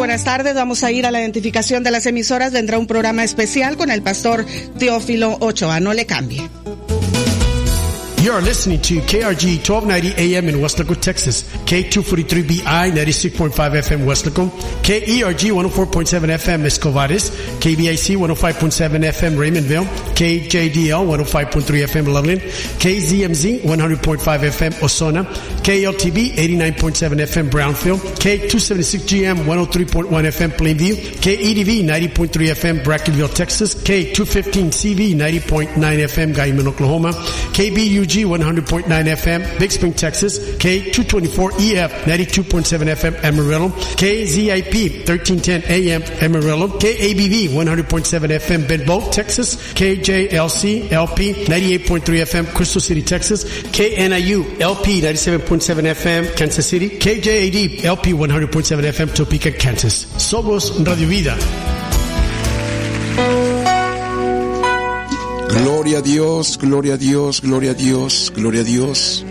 buenas tardes. Vamos a ir a la identificación de las emisoras. Vendrá un programa especial con el pastor Teófilo Ochoa. No le cambie. You are listening to KRG 1290 AM in Weslaco, Texas, K243BI 96.5 FM Weslaco, KERG 104.7 FM Escovares, KBIC 105.7 FM Raymondville, KJDL 105.3 FM Loveland, KZMZ 100.5 FM Osona, KLTB 89.7 FM Brownfield, K276GM 103.1 FM Plainview, KEDV 90.3 FM Brackettville, Texas, K215CV 90.9 FM Guyman, Oklahoma, KBUG 100.9 FM, Big Spring, Texas, K224EF 92.7 FM Amarillo, KZIP 1310 AM Amarillo, KABV 100.7 FM Benbow, Texas, KJLC LP 98.3 FM Crystal City, Texas, KNIU LP 97.7 FM Kansas City, KJAD LP 100.7 FM Topeka, Kansas. Somos Radio Vida. Gloria a Dios, gloria a Dios, gloria a Dios, gloria a Dios.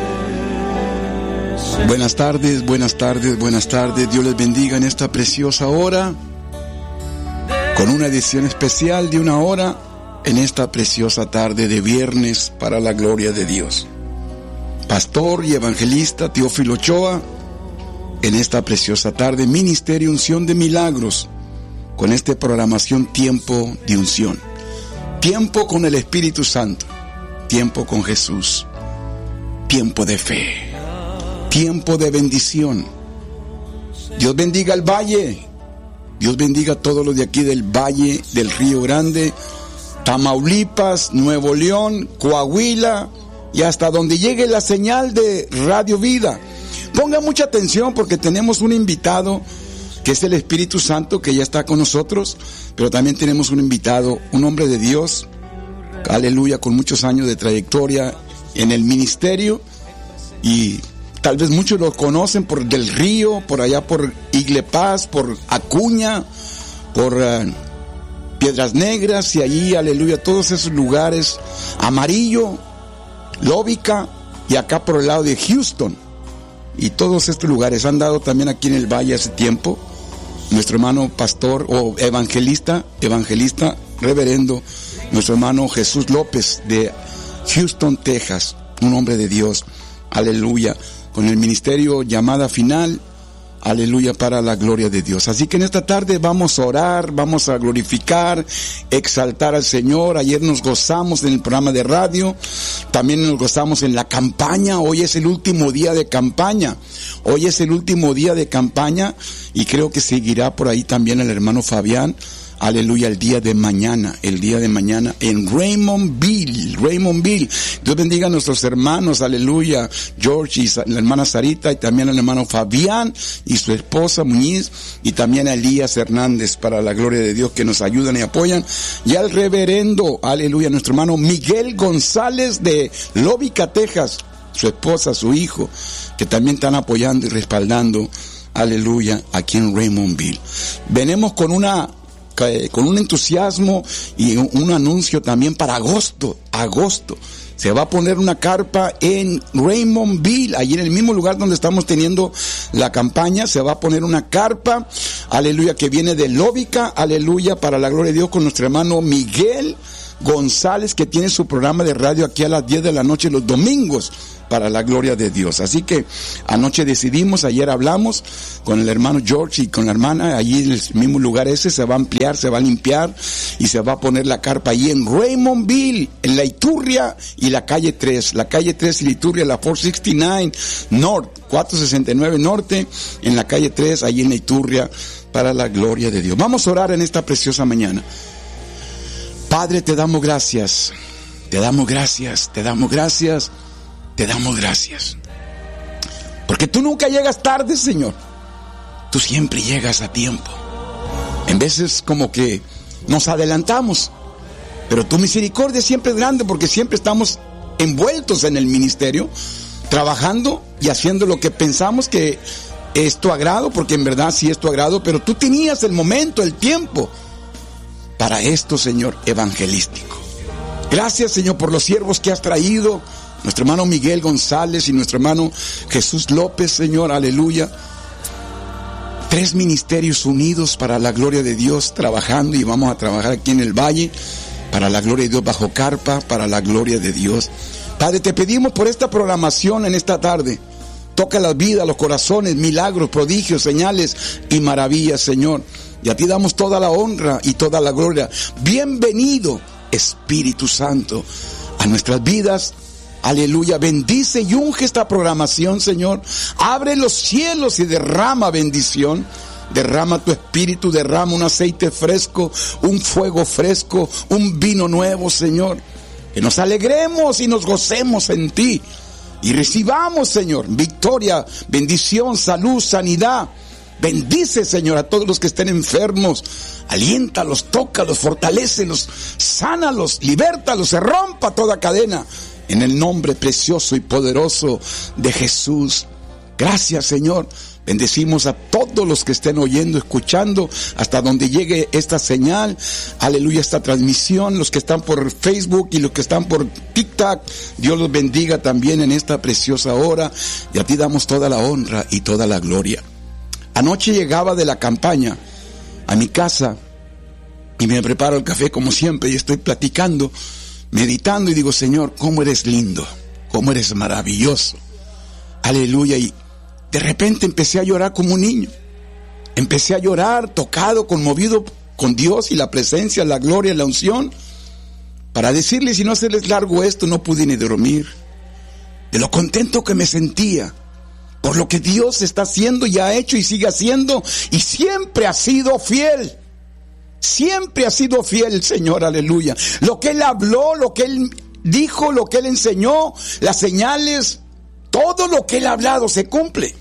Buenas tardes, buenas tardes, buenas tardes. Dios les bendiga en esta preciosa hora, con una edición especial de una hora en esta preciosa tarde de viernes para la gloria de Dios. Pastor y evangelista Teófilo Ochoa, en esta preciosa tarde, Ministerio Unción de Milagros, con esta programación Tiempo de Unción. Tiempo con el Espíritu Santo, tiempo con Jesús, tiempo de fe, tiempo de bendición. Dios bendiga el valle, Dios bendiga a todos los de aquí del Valle del Río Grande, Tamaulipas, Nuevo León, Coahuila y hasta donde llegue la señal de Radio Vida. Ponga mucha atención porque tenemos un invitado que es el Espíritu Santo, que ya está con nosotros, pero también tenemos un invitado, un hombre de Dios, aleluya, con muchos años de trayectoria en el ministerio, y tal vez muchos lo conocen por Del Río, por allá por Igle Paz, por Acuña, por Piedras Negras, y allí, aleluya, todos esos lugares, Amarillo, Lóbica, y acá por el lado de Houston, y todos estos lugares han dado también aquí en el Valle hace tiempo. Nuestro hermano pastor o evangelista, reverendo, nuestro hermano Jesús López de Houston, Texas, un hombre de Dios, aleluya, con el ministerio Llamada Final, aleluya, para la gloria de Dios. Así que en esta tarde vamos a orar, vamos a glorificar, exaltar al Señor. Ayer nos gozamos en el programa de radio, también nos gozamos en la campaña. Hoy es el último día de campaña, y creo que seguirá por ahí también el hermano Fabián, aleluya, el día de mañana en Raymondville. Dios bendiga a nuestros hermanos, aleluya, George y la hermana Sarita, y también al hermano Fabián y su esposa Muñiz, y también a Elías Hernández, para la gloria de Dios, que nos ayudan y apoyan, y al reverendo, aleluya, nuestro hermano Miguel González de Lóbica, Texas, su esposa, su hijo, que también están apoyando y respaldando, aleluya, aquí en Raymondville. Venimos con un entusiasmo y un anuncio también para agosto. Se va a poner una carpa en Raymondville, allí en el mismo lugar donde estamos teniendo la campaña. Se va a poner una carpa, aleluya, que viene de Lóbica, aleluya, para la gloria de Dios, con nuestro hermano Miguel González, que tiene su programa de radio aquí a las 10 de la noche los domingos, para la gloria de Dios. Así que anoche decidimos, ayer hablamos con el hermano George y con la hermana, allí en el mismo lugar ese se va a ampliar, se va a limpiar y se va a poner la carpa allí en Raymondville, en la Iturria y la calle 3 y la Iturria, la 469 North, 469 Norte, en la calle 3, allí en la Iturria, para la gloria de Dios. Vamos a orar en esta preciosa mañana. Padre, te damos gracias, porque tú nunca llegas tarde, Señor. Tú siempre llegas a tiempo. En veces como que nos adelantamos, pero tu misericordia siempre es grande, porque siempre estamos envueltos en el ministerio, trabajando y haciendo lo que pensamos que es tu agrado, porque en verdad sí es tu agrado, pero tú tenías el momento, el tiempo para esto, Señor, evangelístico. Gracias, Señor, por los siervos que has traído, nuestro hermano Miguel González y nuestro hermano Jesús López, Señor, aleluya. 3 ministerios unidos para la gloria de Dios, trabajando, y vamos a trabajar aquí en el Valle, para la gloria de Dios, bajo carpa, para la gloria de Dios. Padre, te pedimos por esta programación en esta tarde. Toca las vidas, los corazones, milagros, prodigios, señales y maravillas, Señor. Y a ti damos toda la honra y toda la gloria. Bienvenido, Espíritu Santo, a nuestras vidas. Aleluya, bendice y unge esta programación, Señor. Abre los cielos y derrama bendición. Derrama tu espíritu, derrama un aceite fresco, un fuego fresco, un vino nuevo, Señor. Que nos alegremos y nos gocemos en ti. Y recibamos, Señor, victoria, bendición, salud, sanidad. Bendice, Señor, a todos los que estén enfermos. Aliéntalos, tócalos, fortalécelos, sánalos, libértalos, se rompa toda cadena. En el nombre precioso y poderoso de Jesús. Gracias, Señor. Bendecimos a todos los que estén oyendo, escuchando, hasta donde llegue esta señal. Aleluya, esta transmisión. Los que están por Facebook y los que están por TikTok. Dios los bendiga también en esta preciosa hora. Y a ti damos toda la honra y toda la gloria. Anoche llegaba de la campaña a mi casa y me preparo el café como siempre y estoy platicando, meditando y digo, Señor, cómo eres lindo, cómo eres maravilloso. Aleluya. Y de repente empecé a llorar como un niño. Empecé a llorar, tocado, conmovido con Dios y la presencia, la gloria, la unción. Para decirles y no hacerles largo esto, no pude ni dormir. De lo contento que me sentía por lo que Dios está haciendo y ha hecho y sigue haciendo, y siempre ha sido fiel. Siempre ha sido fiel, Señor, aleluya. Lo que Él habló, lo que Él dijo, lo que Él enseñó, las señales, todo lo que Él ha hablado se cumple.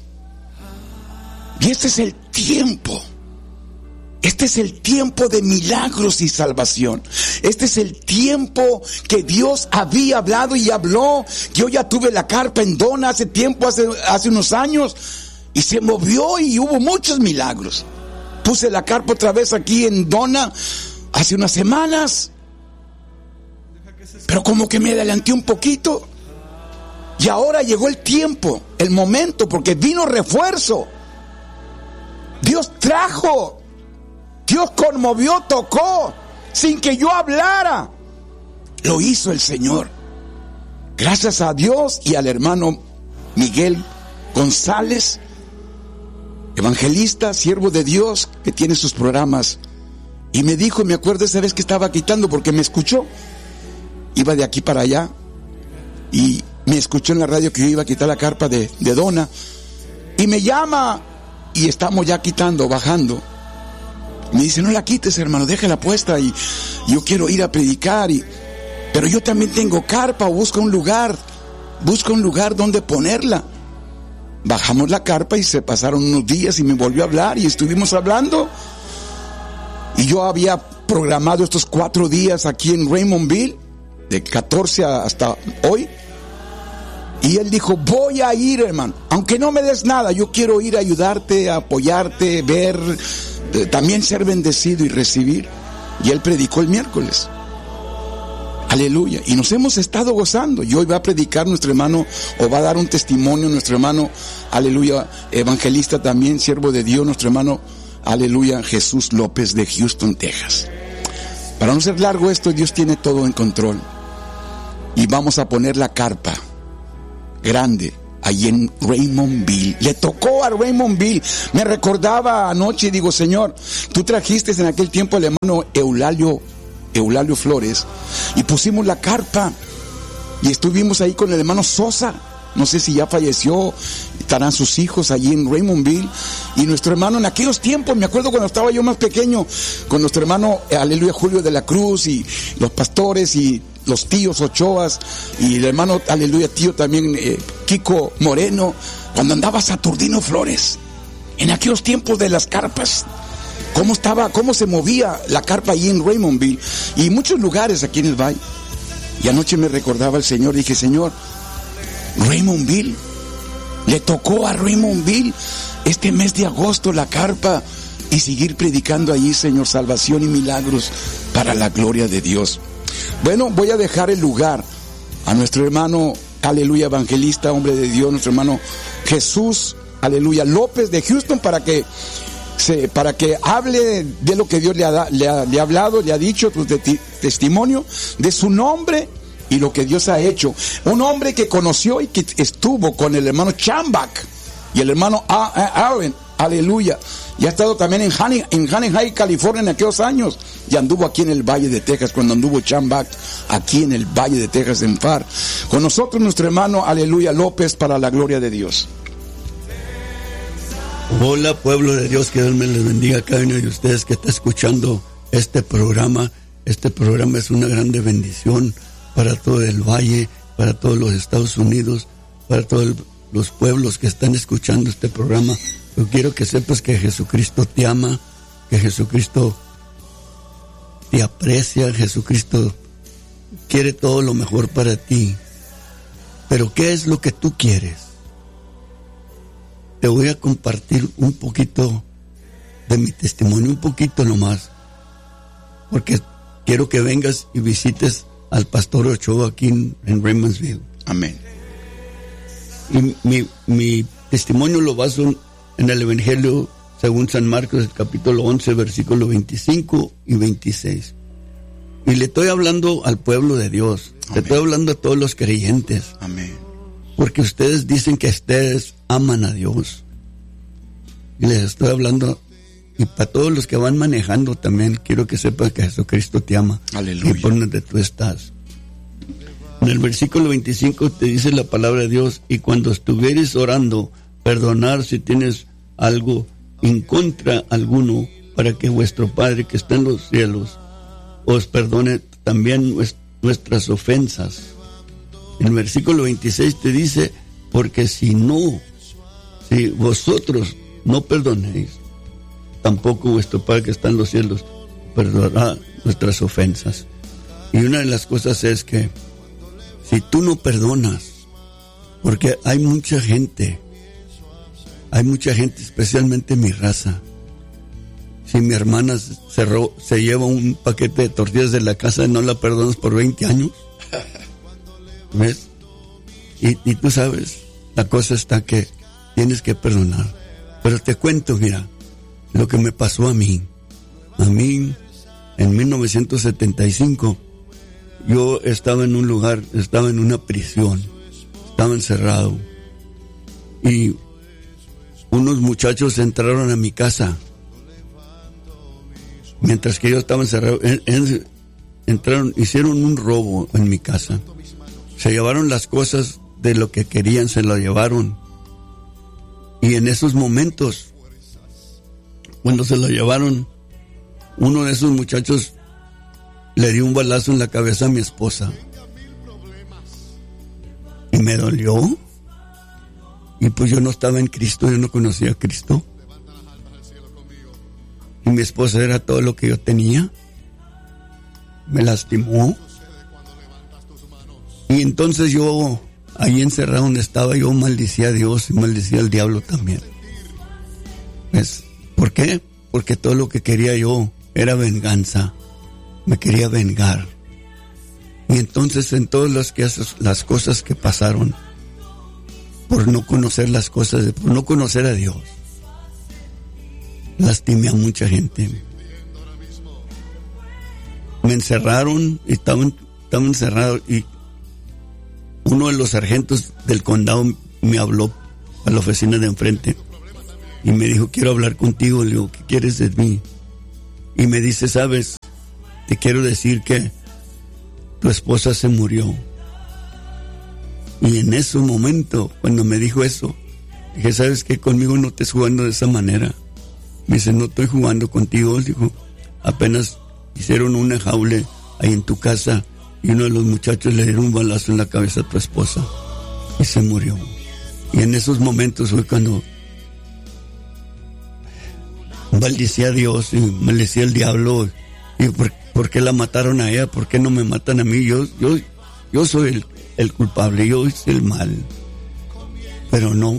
Y este es el tiempo. Este es el tiempo de milagros y salvación. Este es el tiempo que Dios había hablado y habló. Yo ya tuve la carpa en Dona hace tiempo, hace unos años, y se movió y hubo muchos milagros. Puse la carpa otra vez aquí en Dona hace unas semanas, pero como que me adelanté un poquito. Y ahora llegó el tiempo, el momento, porque vino refuerzo. Dios trajo, Dios conmovió, tocó, sin que yo hablara. Lo hizo el Señor. Gracias a Dios y al hermano Miguel González, evangelista, siervo de Dios, que tiene sus programas. Y me dijo, me acuerdo esa vez que estaba quitando, porque me escuchó. Iba de aquí para allá y me escuchó en la radio que yo iba a quitar la carpa de Dona. Y me llama y estamos ya quitando, bajando. Me dice, no la quites, hermano, déjala puesta y yo quiero ir a predicar. Pero yo también tengo carpa, busca un lugar donde ponerla. Bajamos la carpa y se pasaron unos días y me volvió a hablar y estuvimos hablando. Y yo había programado estos 4 días aquí en Raymondville, de 14 hasta hoy. Y él dijo, voy a ir, hermano, aunque no me des nada, yo quiero ir a ayudarte, a apoyarte, ver, también ser bendecido y recibir. Y él predicó el miércoles. Aleluya. Y nos hemos estado gozando. Y hoy va a predicar nuestro hermano, o va a dar un testimonio nuestro hermano, aleluya, evangelista también, siervo de Dios, nuestro hermano, aleluya, Jesús López de Houston, Texas. Para no ser largo esto, Dios tiene todo en control. Y vamos a poner la carpa grande allí en Raymondville. Le tocó a Raymondville. Me recordaba anoche y digo, Señor, tú trajiste en aquel tiempo al hermano Eulalio Flores y pusimos la carpa y estuvimos ahí con el hermano Sosa. No sé si ya falleció, estarán sus hijos allí en Raymondville. Y nuestro hermano en aquellos tiempos, me acuerdo cuando estaba yo más pequeño, con nuestro hermano, aleluya, Julio de la Cruz, y los pastores y los tíos Ochoas, y el hermano, aleluya, tío también, Kiko Moreno, cuando andaba Saturnino Flores, en aquellos tiempos de las carpas, cómo se movía la carpa allí en Raymondville, y muchos lugares aquí en el Valle. Y anoche me recordaba el Señor, dije, Señor, Raymondville, le tocó a Raymondville este mes de agosto la carpa, y seguir predicando allí, Señor, salvación y milagros para la gloria de Dios. Bueno, voy a dejar el lugar a nuestro hermano, aleluya, evangelista, hombre de Dios, nuestro hermano Jesús, aleluya, López de Houston, para que para que hable de lo que Dios le ha hablado, le ha dicho, testimonio de su nombre y lo que Dios ha hecho. Un hombre que conoció y que estuvo con el hermano Chambach y el hermano Aaron, aleluya, y ha estado también en Anaheim, California en aquellos años, y anduvo aquí en el Valle de Texas, cuando anduvo Chambach aquí en el Valle de Texas en Far. Con nosotros nuestro hermano, aleluya, López, para la gloria de Dios. Hola, pueblo de Dios, que Dios me les bendiga a cada uno de ustedes que está escuchando este programa. Este programa es una grande bendición para todo el Valle, para todos los Estados Unidos, para todos los pueblos que están escuchando este programa. Yo quiero que sepas que Jesucristo te ama, que Jesucristo te aprecia, Jesucristo quiere todo lo mejor para ti. Pero ¿qué es lo que tú quieres? Te voy a compartir un poquito de mi testimonio, un poquito nomás, porque quiero que vengas y visites al pastor Ochoa aquí en Raymondsville. Amén. Y mi testimonio lo baso en el Evangelio según San Marcos, el capítulo 11, versículos 25 y 26. Y le estoy hablando al pueblo de Dios. Amén. Le estoy hablando a todos los creyentes. Amén. Porque ustedes dicen que ustedes aman a Dios. Y les estoy hablando, y para todos los que van manejando también, quiero que sepan que Jesucristo te ama. Aleluya. Y por donde tú estás. En el versículo 25 te dice la palabra de Dios: y cuando estuvieres orando, perdonar si tienes algo en contra alguno, para que vuestro Padre que está en los cielos os perdone también nuestras ofensas. En el versículo 26 te dice: porque si vosotros no perdonéis, tampoco vuestro Padre que está en los cielos perdonará nuestras ofensas. Y una de las cosas es que si tú no perdonas, porque hay mucha gente, especialmente mi raza. Si mi hermana se lleva un paquete de tortillas de la casa y no la perdonas por 20 años, ¿ves? Y tú sabes, la cosa está que tienes que perdonar. Pero te cuento, mira, lo que me pasó a mí. A mí, en 1975, yo estaba en un lugar, estaba en una prisión, estaba encerrado. Y unos muchachos entraron a mi casa. Mientras que yo estaba encerrado, hicieron un robo en mi casa. Se llevaron las cosas de lo que querían, se lo llevaron. Y en esos momentos, cuando se lo llevaron, uno de esos muchachos le dio un balazo en la cabeza a mi esposa. Y me dolió. Y pues yo no estaba en Cristo, yo no conocía a Cristo. Y mi esposa era todo lo que yo tenía. Me lastimó. Y entonces yo, ahí encerrado donde estaba, yo maldecía a Dios y maldecía al diablo también. ¿Ves? ¿Por qué? Porque todo lo que quería yo era venganza. Me quería vengar. Y entonces en todas las cosas que pasaron, por no conocer las cosas, por no conocer a Dios, lastimé a mucha gente. Me encerraron y estaba encerrado, y uno de los sargentos del condado me habló a la oficina de enfrente y me dijo: quiero hablar contigo. Le digo: ¿qué quieres de mí? Y me dice: sabes, te quiero decir que tu esposa se murió. Y en ese momento, cuando me dijo eso, dije: ¿sabes qué? Conmigo no estés jugando de esa manera. Me dice: no estoy jugando contigo. Dijo: apenas hicieron una jaula ahí en tu casa y uno de los muchachos le dieron un balazo en la cabeza a tu esposa y se murió. Y en esos momentos fue cuando maldecía a Dios y maldecía al diablo. Y ¿por qué la mataron a ella? ¿Por qué no me matan a mí? Yo soy el culpable, yo hice el mal. Pero no.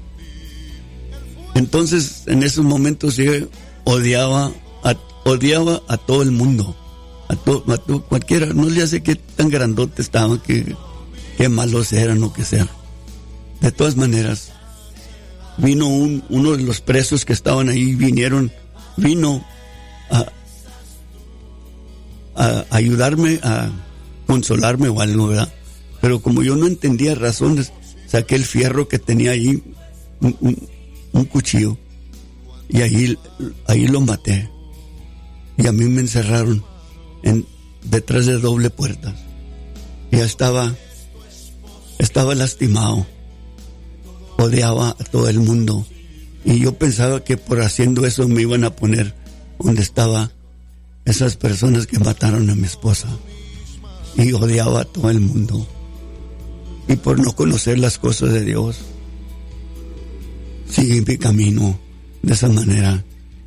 Entonces, en esos momentos yo odiaba a todo el mundo, a todo cualquiera. No le hace que tan grandote estaban, que malos eran o que sea. De todas maneras, vino uno de los presos que estaban ahí, vino a ayudarme, a consolarme o algo, ¿verdad? Pero como yo no entendía razones, saqué el fierro que tenía ahí, un cuchillo, y ahí lo maté. Y a mí me encerraron detrás de doble puerta. Ya estaba lastimado, odiaba a todo el mundo, y yo pensaba que por haciendo eso me iban a poner donde estaba esas personas que mataron a mi esposa, y odiaba a todo el mundo, y por no conocer las cosas de Dios seguí mi camino de esa manera,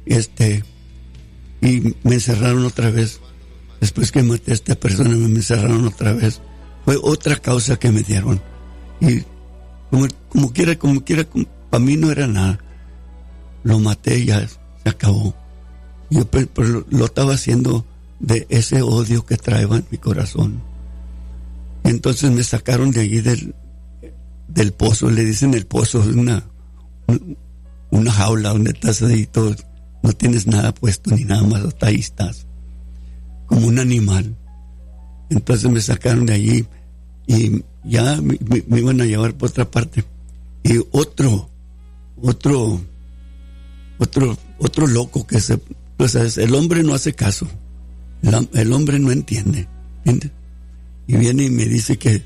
y me encerraron otra vez. Después que maté a esta persona, me encerraron otra vez. Fue otra causa que me dieron, y como quiera, para mí no era nada. Lo maté y ya se acabó. Yo lo estaba haciendo de ese odio que traía en mi corazón. Entonces me sacaron de allí del pozo. Le dicen el pozo, es una jaula donde estás ahí todo, no tienes nada puesto ni nada más, hasta ahí estás como un animal. Entonces me sacaron de allí y ya me iban a llevar por otra parte. Y otro loco que el hombre no hace caso, el hombre no entiende, ¿entiendes? Y viene y me dice que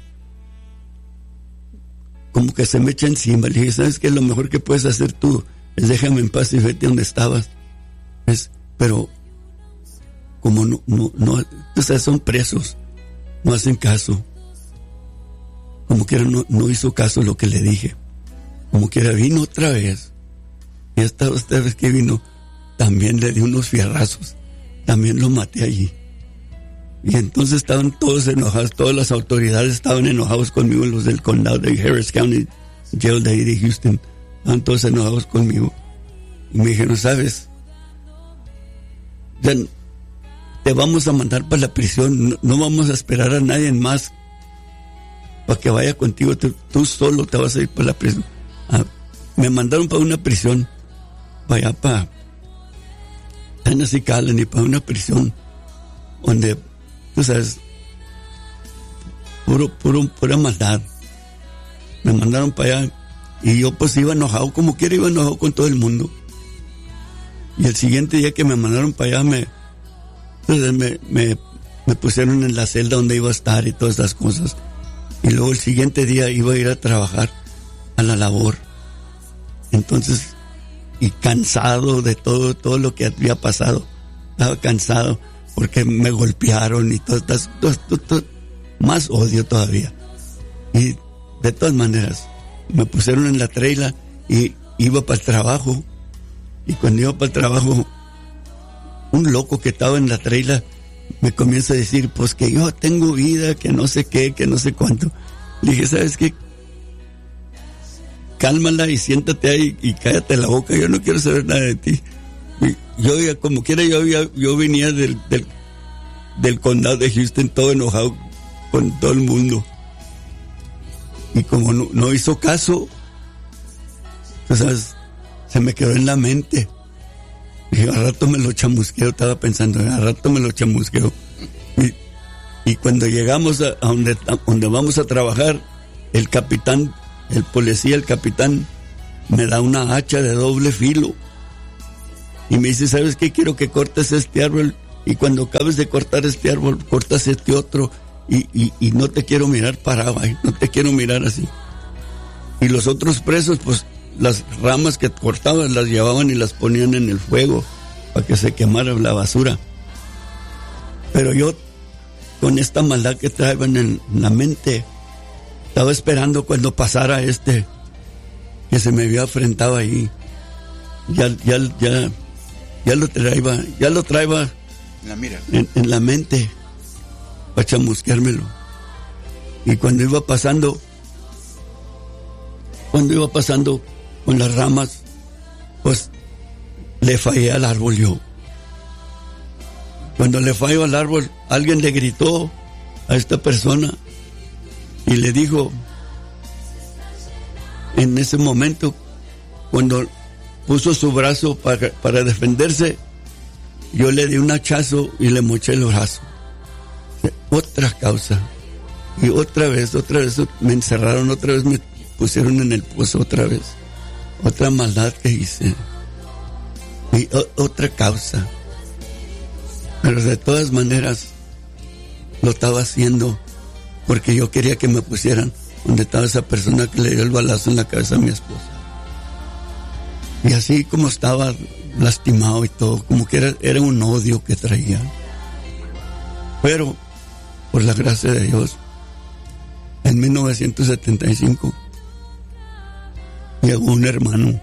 como que se me echa encima. Le dije, ¿sabes qué? Lo mejor que puedes hacer tú es déjame en paz y vete donde estabas. Pero como no, o sea, son presos, no hacen caso. Como quiera no hizo caso lo que le dije. Como quiera vino otra vez, y esta vez que vino también le di unos fierrazos, también lo maté allí. Y entonces estaban todos enojados, todas las autoridades estaban enojados conmigo, los del condado de Harris County Jail de ahí de Houston, estaban todos enojados conmigo. Y me dijeron, ¿sabes? Ya te vamos a mandar para la prisión, no vamos a esperar a nadie más para que vaya contigo, tú solo te vas a ir para la prisión. Me mandaron para una prisión, para allá para Tennessee Colony, para una prisión donde, tú sabes, pura maldad. Me mandaron para allá y yo pues iba enojado, como quiera iba enojado con todo el mundo. Y el siguiente día que me mandaron para allá me pusieron en la celda donde iba a estar y todas esas cosas. Y luego el siguiente día iba a ir a trabajar a la labor. Entonces, y cansado de todo lo que había pasado, estaba cansado porque me golpearon y todo, más odio todavía. Y de todas maneras, me pusieron en la trailer y iba para el trabajo. Y cuando iba para el trabajo, un loco que estaba en la trailer me comienza a decir, pues que yo tengo vida, que no sé qué, que no sé cuánto. Le dije, ¿sabes qué? Cálmala y siéntate ahí y cállate la boca, yo no quiero saber nada de ti. Y yo, como quiera, yo venía del condado de Houston todo enojado con todo el mundo. Y como no hizo caso, ¿sabes? Se me quedó en la mente. Y al rato me lo chamusqueo, estaba pensando, al rato me lo chamusqueo. Y cuando llegamos a donde vamos a trabajar, el capitán, el policía, el capitán, me da una hacha de doble filo. Y me dice, ¿sabes qué? Quiero que cortes este árbol. Y cuando acabes de cortar este árbol, cortas este otro. Y no te quiero mirar parado ahí, no te quiero mirar así. Y los otros presos, pues, las ramas que cortaban las llevaban y las ponían en el fuego para que se quemara la basura. Pero yo, con esta maldad que traían en la mente, estaba esperando cuando pasara que se me había enfrentado ahí. Ya lo traía en la mira, en la mente, para chamusqueármelo. Y cuando iba pasando con las ramas, pues le fallé al árbol yo. Cuando le falló al árbol, alguien le gritó a esta persona y le dijo, en ese momento, cuando puso su brazo para defenderse, yo le di un hachazo y le moché el brazo. Otra causa. Y otra vez me encerraron, otra vez me pusieron en el pozo otra vez. Otra maldad que hice. Y otra causa. Pero de todas maneras lo estaba haciendo porque yo quería que me pusieran donde estaba esa persona que le dio el balazo en la cabeza a mi esposa. Y así como estaba lastimado y todo, como que era un odio que traía. Pero, por la gracia de Dios, en 1975 llegó un hermano,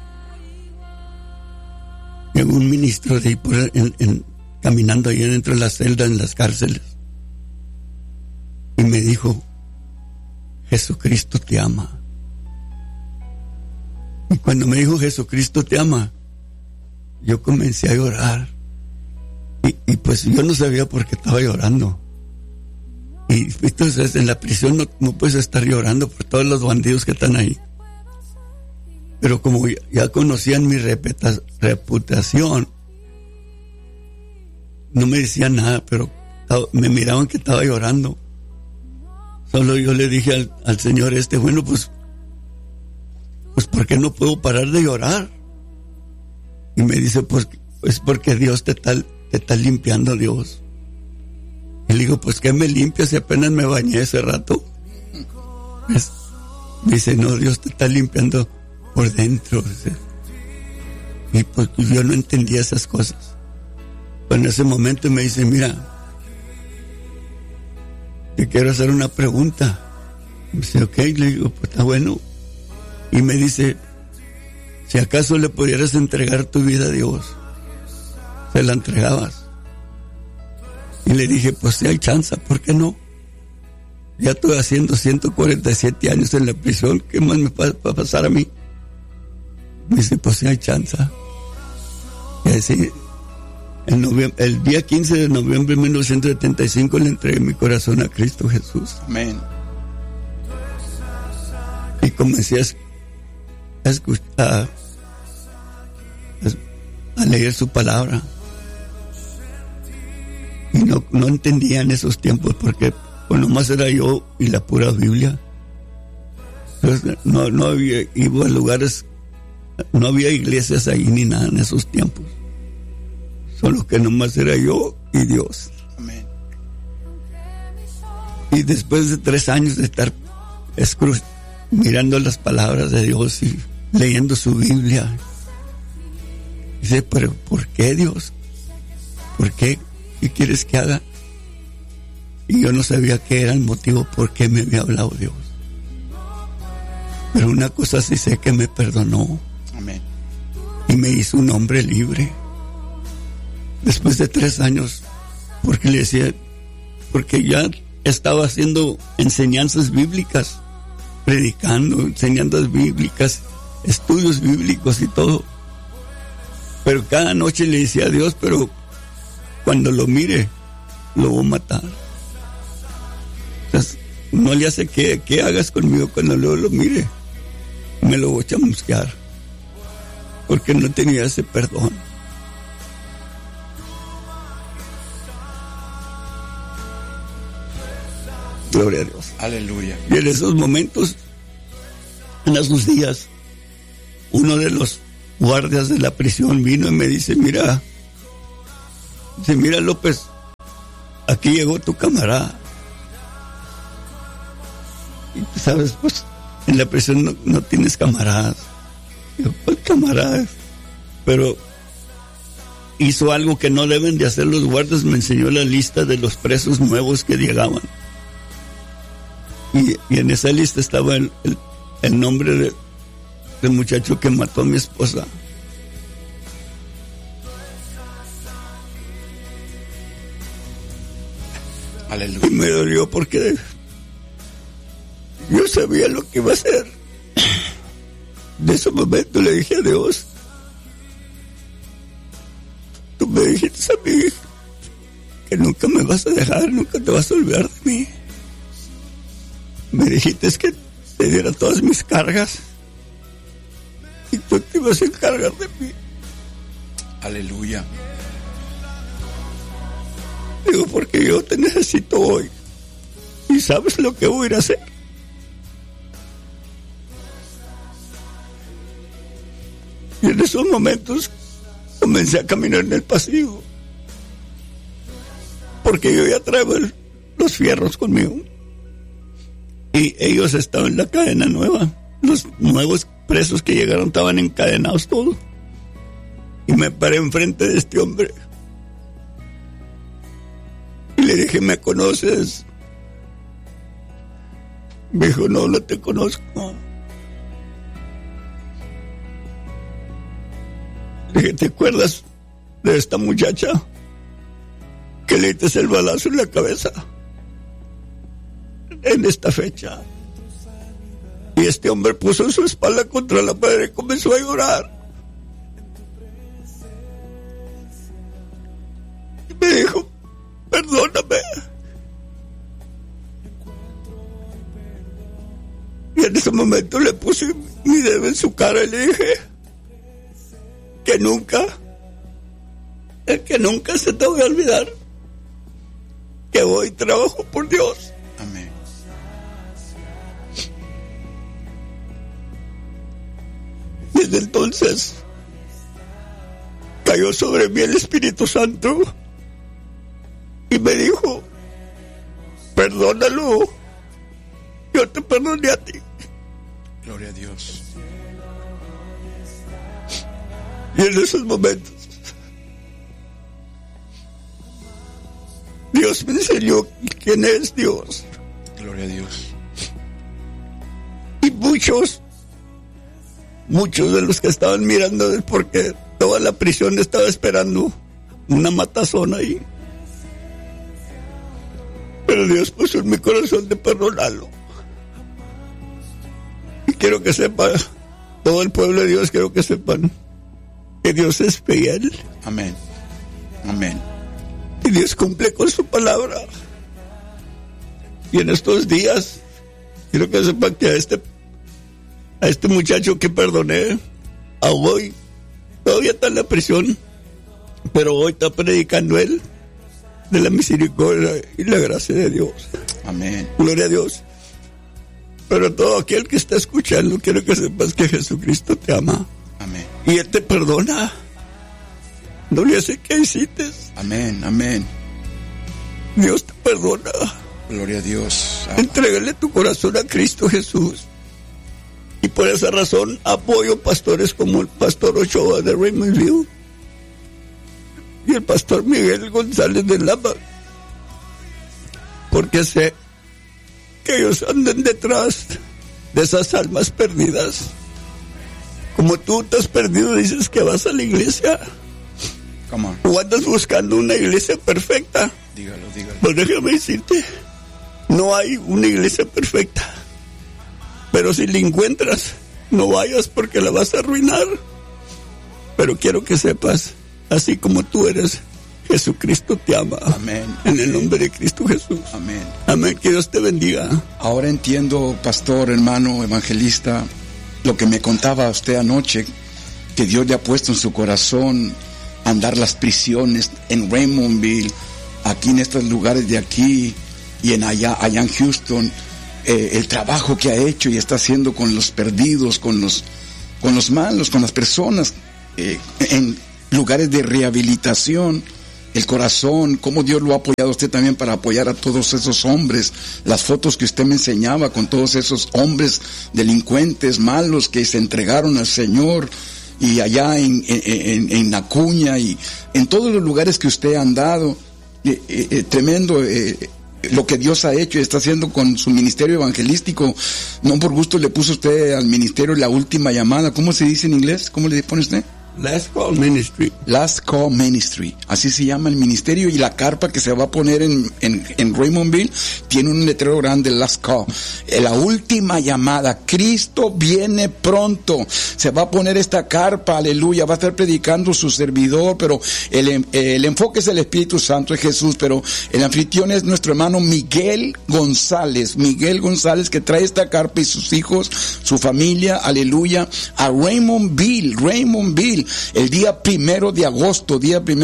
llegó un ministro de ahí caminando ahí dentro de la celda, en las cárceles, y me dijo: Jesucristo te ama. Y cuando me dijo Jesucristo te ama, yo comencé a llorar. Y pues yo no sabía por qué estaba llorando. Y entonces en la prisión no puedes estar llorando por todos los bandidos que están ahí. Pero como ya conocían mi reputación, no me decían nada, pero me miraban que estaba llorando. Solo yo le dije al Señor bueno, pues ¿por qué no puedo parar de llorar? Y me dice, pues porque Dios te está limpiando, Dios. Y le digo, pues ¿qué me limpia si apenas me bañé ese rato? Me dice, no, Dios te está limpiando por dentro. Dice. Y pues yo no entendía esas cosas. Pero en ese momento me dice, mira, te quiero hacer una pregunta. Me dice, ok, le digo, pues está bueno. Y me dice, si acaso le pudieras entregar tu vida a Dios, ¿se la entregabas? Y le dije, pues si hay chance, ¿por qué no? Ya estoy haciendo 147 años en la prisión, ¿qué más me va a pasar a mí? Me dice, pues si hay chance. Y así, el día 15 de noviembre de 1975 le entregué mi corazón a Cristo Jesús. Amén. Y comencé a leer su palabra. Y no entendía en esos tiempos porque pues nomás era yo y la pura Biblia. Entonces, no había, iba a lugares, no había iglesias ahí ni nada en esos tiempos. Solo que nomás era yo y Dios. Amén. Y después de 3 años de estar mirando las palabras de Dios y leyendo su Biblia, dice, pero ¿por qué, Dios? ¿Por qué? ¿Qué quieres que haga? Y yo no sabía qué era el motivo por qué me había hablado Dios. Pero una cosa sí sé, que me perdonó. Amén. Y me hizo un hombre libre. Después de 3 años, porque ya estaba haciendo enseñanzas bíblicas, predicando, enseñanzas bíblicas, estudios bíblicos y todo. Pero cada noche le decía a Dios, pero cuando lo mire, lo voy a matar. Entonces, no le hace que hagas conmigo cuando lo mire. Me lo voy a chamusquear. Porque no tenía ese perdón. Gloria a Dios. Aleluya. Y en esos momentos, en esos días, uno de los guardias de la prisión vino y me dice, mira López, aquí llegó tu camarada. Y tú sabes, pues en la prisión no tienes camaradas. Yo, ¿cuál camaradas? Pero hizo algo que no deben de hacer los guardias, me enseñó la lista de los presos nuevos que llegaban. Y en esa lista estaba el nombre del muchacho que mató a mi esposa. Aleluya. Y me dolió porque yo sabía lo que iba a hacer. De ese momento le dije a Dios, tú me dijiste a mí que nunca me vas a dejar, nunca te vas a olvidar de mí. Me dijiste que te diera todas mis cargas. Y tú vas a encargar de mí. Aleluya. Digo, porque yo te necesito hoy. ¿Y sabes lo que voy a ir a hacer? Y en esos momentos comencé a caminar en el pasillo. Porque yo ya traigo los fierros conmigo. Y ellos estaban en la cadena nueva. Los nuevos presos que llegaron estaban encadenados todos. Y me paré enfrente de este hombre. Y le dije, ¿me conoces? Me dijo, no te conozco. Le dije, ¿te acuerdas de esta muchacha que le diste el balazo en la cabeza en esta fecha? Y este hombre puso su espalda contra la pared y comenzó a llorar. Y me dijo, perdóname. Y en ese momento le puse mi dedo en su cara y le dije que nunca se te voy a olvidar que hoy trabajo por Dios. Amén. Desde entonces cayó sobre mí el Espíritu Santo y me dijo, perdónalo, yo te perdoné a ti. Gloria a Dios. Y en esos momentos Dios me enseñó quién es Dios. Gloria a Dios. Y muchos de los que estaban mirando, porque toda la prisión estaba esperando una matazón ahí. Pero Dios puso en mi corazón de perdonarlo. Y quiero que sepa, todo el pueblo de Dios, quiero que sepan que Dios es fiel. Amén. Amén. Y Dios cumple con su palabra. Y en estos días, quiero que sepan que a este muchacho que perdoné, a hoy, todavía está en la prisión, pero hoy está predicando él de la misericordia y la gracia de Dios. Amén. Gloria a Dios. Pero todo aquel que está escuchando, quiero que sepas que Jesucristo te ama. Amén. Y Él te perdona. No le hace que hiciste. Amén, amén. Dios te perdona. Gloria a Dios. Entrégale tu corazón a Cristo Jesús. Y por esa razón apoyo pastores como el pastor Ochoa de Raymondville y el pastor Miguel González de Lama, porque sé que ellos andan detrás de esas almas perdidas. Como tú te has perdido, dices que vas a la iglesia. Come on. O andas buscando una iglesia perfecta. Dígalo. Pues déjame decirte, no hay una iglesia perfecta. Pero si la encuentras, no vayas porque la vas a arruinar. Pero quiero que sepas, así como tú eres, Jesucristo te ama. Amén. En el nombre de Cristo Jesús. Amén. Amén. Que Dios te bendiga. Ahora entiendo, pastor, hermano, evangelista, lo que me contaba usted anoche, que Dios le ha puesto en su corazón andar las prisiones en Raymondville, aquí en estos lugares de aquí y en allá en Houston. El trabajo que ha hecho y está haciendo con los perdidos, con los malos, con las personas, en lugares de rehabilitación, el corazón, cómo Dios lo ha apoyado a usted también para apoyar a todos esos hombres, las fotos que usted me enseñaba con todos esos hombres delincuentes, malos, que se entregaron al Señor, y allá en Acuña y en todos los lugares que usted ha andado, tremendo lo que Dios ha hecho y está haciendo con su ministerio evangelístico. No por gusto le puso usted al ministerio La Última Llamada. ¿Cómo se dice en inglés? ¿Cómo le pone usted? Last Call Ministry. Last Call Ministry, así se llama el ministerio, y la carpa que se va a poner en Raymondville tiene un letrero grande, Last Call, la última llamada. Cristo viene pronto. Se va a poner esta carpa, aleluya, va a estar predicando su servidor, pero el enfoque es el Espíritu Santo, es Jesús, pero el anfitrión es nuestro hermano Miguel González, que trae esta carpa y sus hijos, su familia, aleluya, a Raymondville, el día 1 de agosto,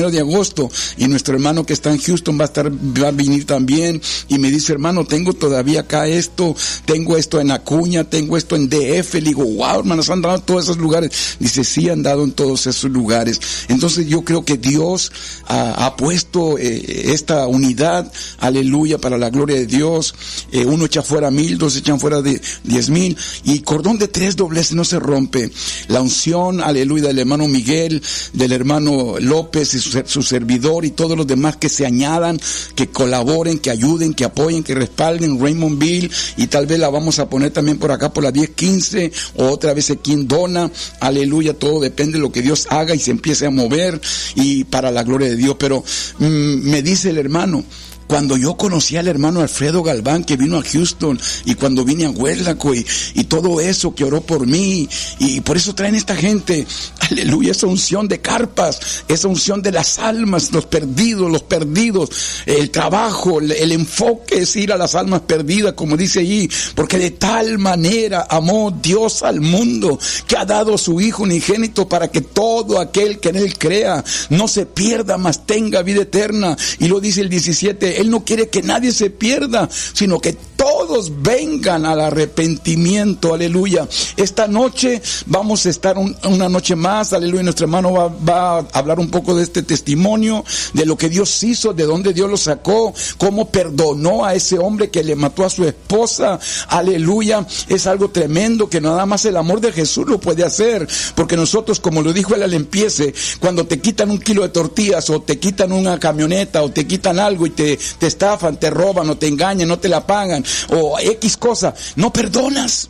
y nuestro hermano que está en Houston va a venir también, y me dice, hermano, tengo todavía acá esto, tengo esto en Acuña, tengo esto en DF, le digo, wow, hermanos, han dado en todos esos lugares. Dice, sí, han dado en todos esos lugares. Entonces yo creo que Dios ha puesto esta unidad, aleluya, para la gloria de Dios. Uno echa fuera 1,000, dos echan fuera de 10,000, y cordón de 3 dobleces no se rompe. La unción, aleluya, del hermano Miguel, del hermano López y su servidor, y todos los demás que se añadan, que colaboren, que ayuden, que apoyen, que respalden Raymondville, y tal vez la vamos a poner también por acá por la 1015, o otra vez aquí en Dona, aleluya, todo depende de lo que Dios haga y se empiece a mover, y para la gloria de Dios. Pero me dice el hermano, cuando yo conocí al hermano Alfredo Galván, que vino a Houston, y cuando vine a Huérlaco, y todo eso, que oró por mí, y por eso traen esta gente, aleluya, esa unción de carpas, esa unción de las almas, los perdidos, el trabajo, el enfoque es ir a las almas perdidas, como dice allí, porque de tal manera amó Dios al mundo, que ha dado a su Hijo unigénito, para que todo aquel que en Él crea no se pierda, mas tenga vida eterna. Y lo dice el 17, Él no quiere que nadie se pierda, sino que todos vengan al arrepentimiento, aleluya. Esta noche vamos a estar una noche más, aleluya. Nuestro hermano va a hablar un poco de este testimonio, de lo que Dios hizo, de dónde Dios lo sacó, cómo perdonó a ese hombre que le mató a su esposa, aleluya. Es algo tremendo, que nada más el amor de Jesús lo puede hacer, porque nosotros, como lo dijo él al empiece, cuando te quitan 1 kilo de tortillas, o te quitan una camioneta, o te quitan algo y te estafan, te roban, o te engañan, no te la pagan, o X cosa, no perdonas,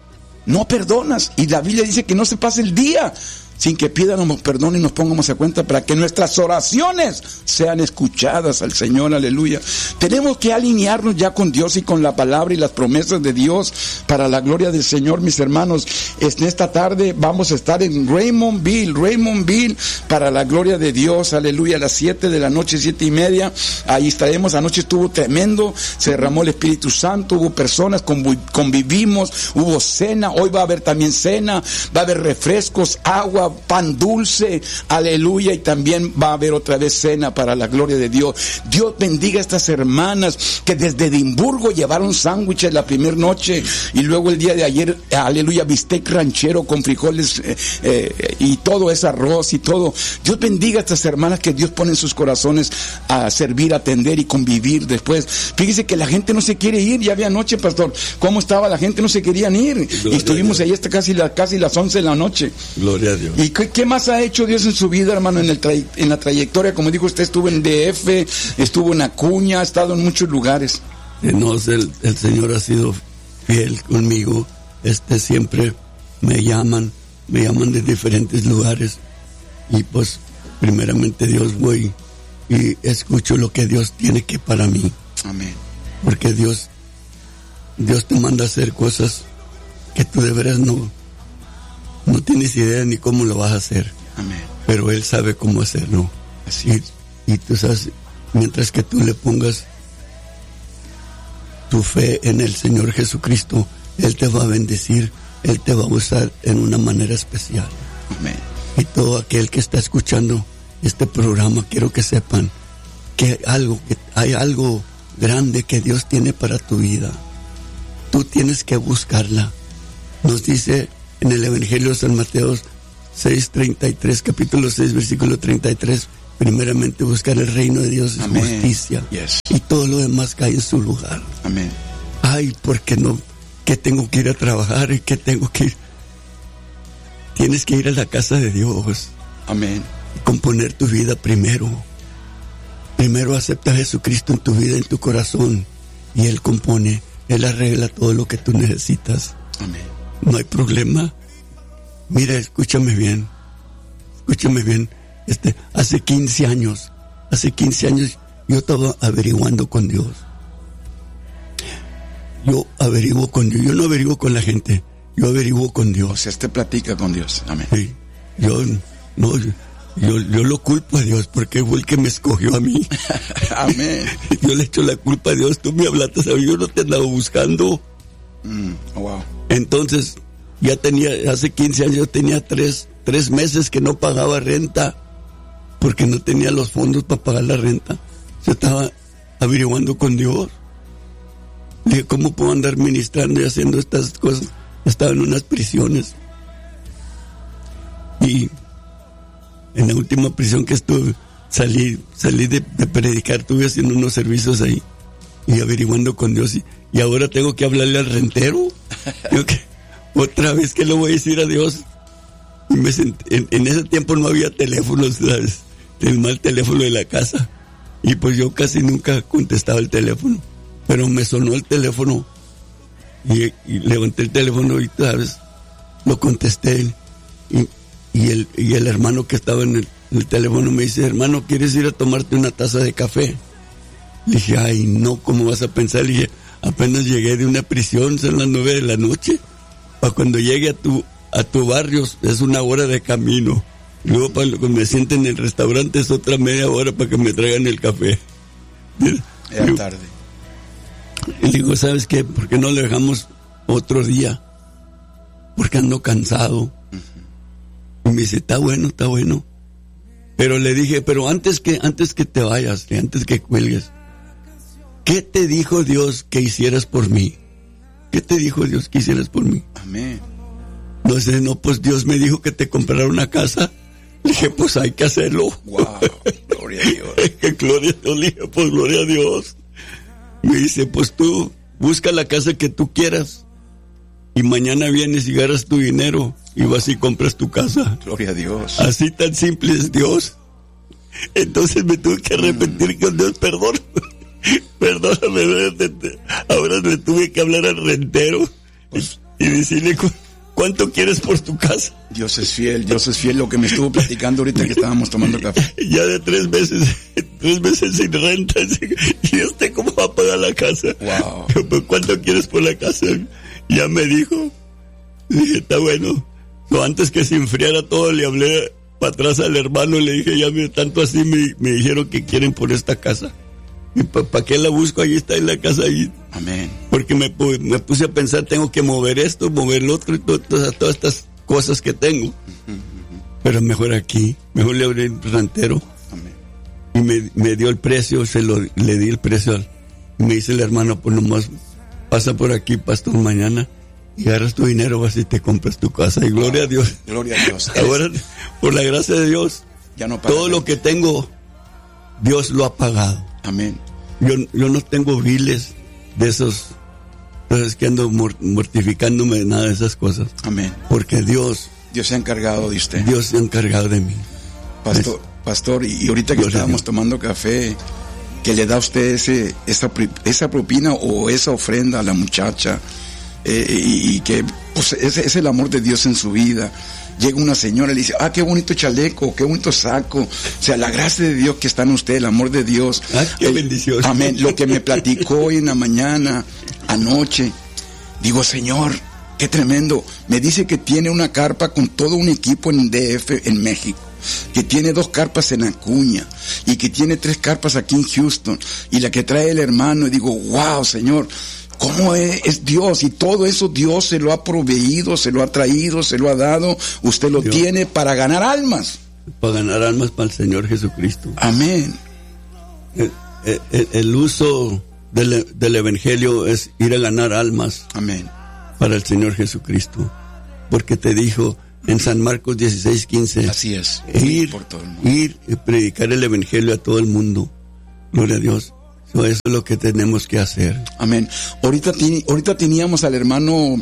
y la Biblia dice que no se pase el día sin que pidamos perdón y nos pongamos a cuenta, para que nuestras oraciones sean escuchadas al Señor, aleluya. Tenemos que alinearnos ya con Dios y con la palabra y las promesas de Dios para la gloria del Señor, mis hermanos. En esta tarde vamos a estar en Raymondville, para la gloria de Dios, aleluya, a las 7 de la noche, 7:30, ahí estaremos. Anoche estuvo tremendo, se derramó el Espíritu Santo, hubo personas, convivimos, hubo cena, hoy va a haber también cena, va a haber refrescos, agua, pan dulce, aleluya, y también va a haber otra vez cena para la gloria de Dios. Dios bendiga a estas hermanas que desde Edimburgo llevaron sándwiches la primera noche, y luego el día de ayer, aleluya, bistec ranchero con frijoles y todo ese arroz y todo. Dios bendiga a estas hermanas que Dios pone en sus corazones a servir, a atender y convivir después. Fíjese que la gente no se quiere ir. Ya había anoche, pastor, cómo estaba la gente, no se querían ir. Gloria, y estuvimos ahí hasta casi las 11 de la noche. Gloria a Dios. ¿Y qué más ha hecho Dios en su vida, hermano, en la trayectoria? Como dijo usted, estuvo en DF, estuvo en Acuña, ha estado en muchos lugares. No, el Señor ha sido fiel conmigo. Siempre me llaman de diferentes lugares, y pues primeramente Dios voy y escucho lo que Dios tiene que para mí. Amén. Porque Dios te manda a hacer cosas que tú de veras no tienes idea ni cómo lo vas a hacer. Amén. Pero Él sabe cómo hacerlo. Así es. Y tú sabes, mientras que tú le pongas tu fe en el Señor Jesucristo, Él te va a bendecir, Él te va a usar en una manera especial. Amén. Y todo aquel que está escuchando este programa, quiero que sepan que hay algo grande que Dios tiene para tu vida. Tú tienes que buscarla. Nos dice en el Evangelio de San Mateo 6:33, capítulo 6, versículo 33, primeramente buscar el reino de Dios y justicia. Yes. Y todo lo demás cae en su lugar. Amén. Ay, ¿por qué no? Que tengo que ir a trabajar y que tengo que ir. Tienes que ir a la casa de Dios. Amén. Y componer tu vida primero. Primero acepta a Jesucristo en tu vida, en tu corazón, y Él compone, Él arregla todo lo que tú necesitas. Amén. No hay problema. Mira, escúchame bien. escúchame bien, hace 15 años yo estaba averiguando con Dios. Yo averiguo con Dios, yo no averiguo con la gente, yo averiguo con Dios. O sea, platica con Dios, amén. Sí, yo lo culpo a Dios porque fue el que me escogió a mí. Amén. Yo le echo la culpa a Dios, tú me hablaste, ¿sabes? Yo no te andaba buscando. Wow. Entonces, hace 15 años yo tenía 3 meses que no pagaba renta porque no tenía los fondos para pagar la renta. Yo estaba averiguando con Dios. Dije, ¿cómo puedo andar ministrando y haciendo estas cosas? Estaba en unas prisiones. Y en la última prisión que estuve, salí de predicar, estuve haciendo unos servicios ahí y averiguando con Dios. Y ahora tengo que hablarle al rentero. Otra vez que le voy a decir a Dios. Y en ese tiempo no había teléfonos, ¿sabes? El mal teléfono de la casa. Y pues yo casi nunca contestaba el teléfono. Pero me sonó el teléfono y levanté el teléfono y, ¿sabes? Lo contesté. Y el hermano que estaba en el teléfono me dice, hermano, ¿quieres ir a tomarte una taza de café? Le dije, ay, no, ¿cómo vas a pensar? Le dije, apenas llegué de una prisión, son las 9 de la noche. Para cuando llegue a tu barrio es 1 hora de camino. Luego cuando me sienten en el restaurante es otra media hora para que me traigan el café. Era tarde. Y le digo, ¿sabes qué? ¿Por qué no le dejamos otro día? Porque ando cansado. Y me dice, está bueno. Pero le dije, pero antes que te vayas, antes que cuelgues, ¿qué te dijo Dios que hicieras por mí? ¿Qué te dijo Dios que hicieras por mí? Amén. No sé, pues Dios me dijo que te comprara una casa. Le dije, pues hay que hacerlo. Wow, gloria a Dios. Gloria a Dios, le dije, pues gloria a Dios. Me dice, pues tú busca la casa que tú quieras y mañana vienes y agarras tu dinero y vas y compras tu casa. Gloria a Dios. Así tan simple es Dios. Entonces me tuve que arrepentir con Dios, perdóname, ahora le tuve que hablar al rentero y decirle, ¿cuánto quieres por tu casa? Dios es fiel, lo que me estuvo platicando ahorita que estábamos tomando café. Ya de 3 meses sin renta, y usted cómo va a pagar la casa. Wow. ¿Cuánto quieres por la casa? Ya me dijo. Dije, está bueno. No, antes que se enfriara todo, le hablé para atrás al hermano y le dije, ya tanto así me dijeron que quieren por esta casa. ¿Y para qué la busco? Ahí está en la casa ahí. Amén. Porque me puse a pensar, tengo que mover esto, mover lo otro y todas estas cosas que tengo. Pero mejor le hablé al rentero. Amén. Y me dio el precio, le di el precio. Me dice el hermano, pues nomás pasa por aquí, pastor, mañana y agarras tu dinero, vas y te compras tu casa. Y gloria a Dios. Gloria a Dios. Ahora, por la gracia de Dios, ya no todo lo que tengo, Dios lo ha pagado. Amén. Yo no tengo biles de esos que ando mortificándome de nada de esas cosas. Amén. Porque Dios se ha encargado de usted. Dios se ha encargado de mí. Pastor, y ahorita que estábamos tomando café, que le da a usted esa propina o esa ofrenda a la muchacha, y que pues es el amor de Dios en su vida. Llega una señora y le dice, qué bonito chaleco, qué bonito saco. O sea, la gracia de Dios que está en usted, el amor de Dios. Qué bendición. Amén. Lo que me platicó hoy en la mañana, anoche, digo, Señor, qué tremendo. Me dice que tiene una carpa con todo un equipo en DF, en México, que tiene 2 carpas en Acuña y que tiene 3 carpas aquí en Houston, y la que trae el hermano. Y digo, wow, Señor, ¿cómo es Dios? Y todo eso Dios se lo ha proveído, se lo ha traído, se lo ha dado. Usted lo tiene para ganar almas. Para ganar almas para el Señor Jesucristo. Amén. El uso del Evangelio es ir a ganar almas. Amén. Para el Señor Jesucristo. Porque te dijo en San Marcos 16:15. Así es. Ir por todo el mundo. Ir y predicar el Evangelio a todo el mundo. Gloria a Dios. Eso es lo que tenemos que hacer. Amén. Ahorita teníamos al hermano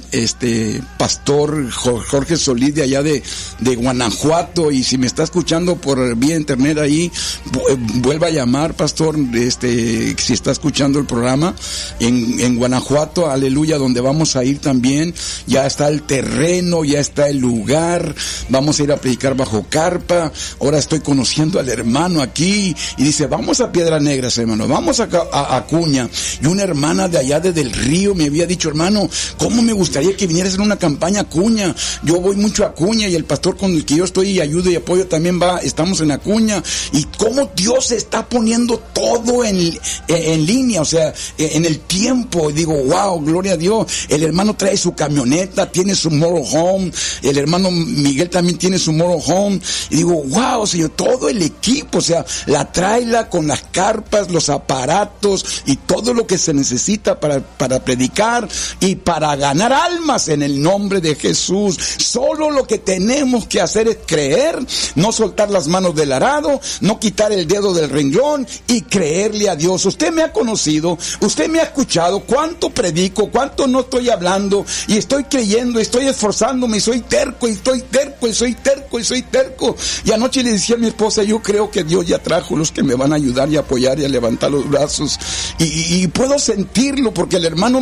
pastor Jorge Solís de allá de Guanajuato, y si me está escuchando por vía internet ahí, vuelva a llamar, pastor, si está escuchando el programa en Guanajuato, aleluya, donde vamos a ir también. Ya está el terreno, ya está el lugar, vamos a ir a predicar bajo carpa. Ahora estoy conociendo al hermano aquí y dice, vamos a Piedras Negras, hermano, vamos a Acuña. Y una hermana de allá desde el Río me había dicho, hermano, ¿cómo me gustaría que vinieras en una campaña a Acuña? Yo voy mucho a Acuña, y el pastor con el que yo estoy y ayudo y apoyo también estamos en Acuña. Y cómo Dios está poniendo todo en línea, o sea, en el tiempo. Y digo, wow, gloria a Dios. El hermano trae su camioneta, tiene su motorhome, el hermano Miguel también tiene su motorhome. Y digo, wow, Señor, todo el equipo, o sea, la tráela con las carpas, los aparatos y todo lo que se necesita para predicar y para ganar almas en el nombre de Jesús. Solo lo que tenemos que hacer es creer, no soltar las manos del arado, no quitar el dedo del renglón y creerle a Dios. Usted me ha conocido, usted me ha escuchado cuánto predico, cuánto no estoy hablando, y estoy creyendo, estoy esforzándome, y soy terco, y estoy terco, y soy terco, y soy terco. Y anoche le decía a mi esposa, yo creo que Dios ya trajo los que me van a ayudar y apoyar y a levantar los brazos, y puedo sentirlo, porque el hermano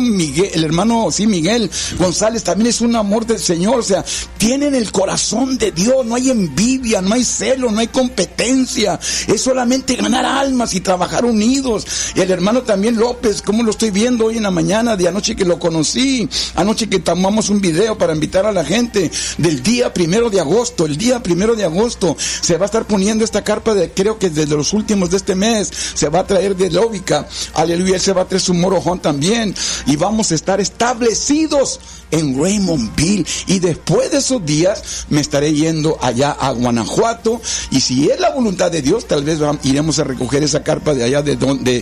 Miguel González también es un amor del Señor. O sea, tienen el corazón de Dios, no hay envidia, no hay celo, no hay competencia, es solamente ganar almas y trabajar unidos. Y el hermano también López, como lo estoy viendo hoy en la mañana de anoche que lo conocí, anoche que tomamos un video para invitar a la gente del día 1 de agosto, el día 1 de agosto se va a estar poniendo esta carpa creo que desde los últimos de este mes, se va a traer de Lóbica, aleluya, él se va a traer su morojón también, y vamos a estar establecidos en Raymondville. Y después de esos días me estaré yendo allá a Guanajuato, y si es la voluntad de Dios, tal vez iremos a recoger esa carpa de allá de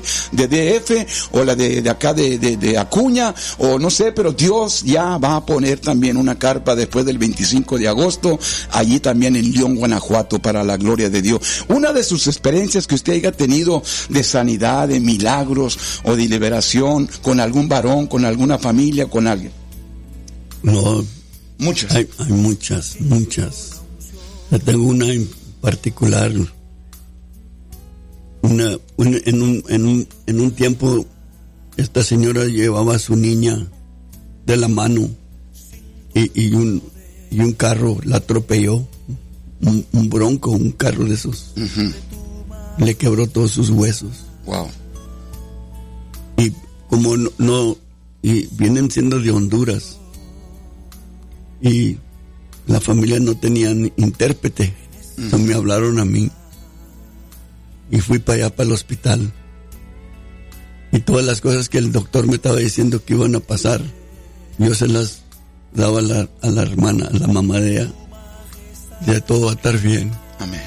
DF, o la de acá de Acuña, o no sé, pero Dios ya va a poner también una carpa después del 25 de agosto, allí también en León, Guanajuato, para la gloria de Dios. Una de sus experiencias que usted haya tenido de sanidad, de milagros o de liberación, con algún varón, con alguna familia, con alguien. No, muchas. Hay muchas. Yo tengo una en particular. En un tiempo, esta señora llevaba a su niña de la mano y un carro la atropelló, un bronco, un carro de esos. Uh-huh. Le quebró todos sus huesos. Wow. Y como y vienen siendo de Honduras, y la familia no tenían intérprete, entonces me hablaron a mí y fui para allá, para el hospital, y todas las cosas que el doctor me estaba diciendo que iban a pasar, yo se las daba a la hermana, a la mamá de ella. Ya todo va a estar bien. Amén.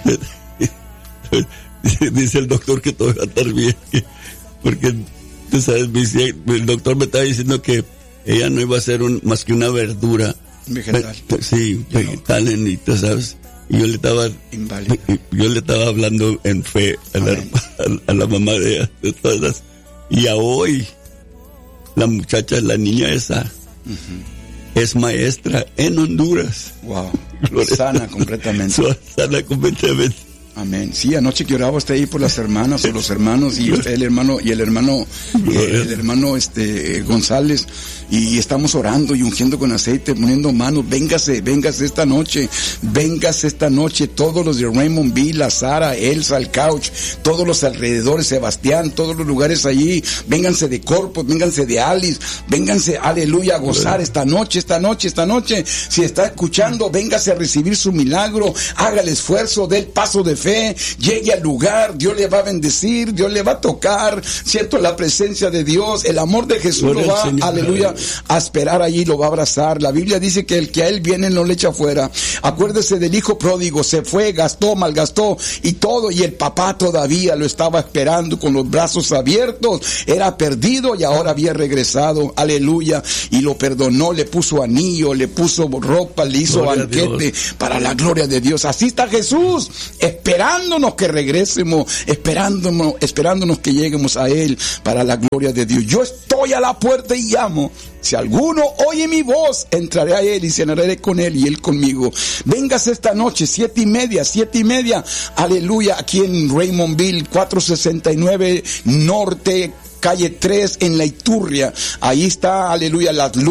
Dice el doctor que todo va a estar bien, porque tú sabes, el doctor me estaba diciendo que ella no iba a ser más que una verdura vegetal. Sí, vegetal, y tú sabes. Y yo le estaba hablando en fe a la mamá de ella, de todas. Y a hoy la muchacha, la niña esa, uh-huh, es maestra en Honduras. Wow. Sana completamente. Sana completamente. Amén. Sí, anoche que oraba usted ahí por las hermanas o los hermanos, y usted, el hermano González, y estamos orando y ungiendo con aceite, poniendo manos. Véngase esta noche, todos los de Raymondville, la Sara, Elsa, el Couch, todos los alrededores, Sebastián, todos los lugares allí, vénganse de Corpus, vénganse de Alice, vénganse, aleluya, a gozar esta noche, si está escuchando, véngase a recibir su milagro, haga el esfuerzo, dé el paso de fe, llegue al lugar, Dios le va a bendecir, Dios le va a tocar, siento la presencia de Dios, el amor de Jesús lo va, aleluya, a esperar allí, lo va a abrazar. La Biblia dice que el que a él viene no le echa fuera. Acuérdese del hijo pródigo, se fue, gastó, malgastó y todo, y el papá todavía lo estaba esperando con los brazos abiertos. Era perdido y ahora había regresado, aleluya, y lo perdonó, le puso anillo, le puso ropa, le hizo banquete para la gloria de Dios. Así está Jesús, esperando esperándonos que regresemos, esperándonos que lleguemos a Él para la gloria de Dios. Yo estoy a la puerta y llamo. Si alguno oye mi voz, entraré a Él y cenaré con Él y Él conmigo. Vengas esta noche, 7:30, aleluya, aquí en Raymondville, 469 Norte, calle 3, en La Iturria. Ahí está, aleluya, las luces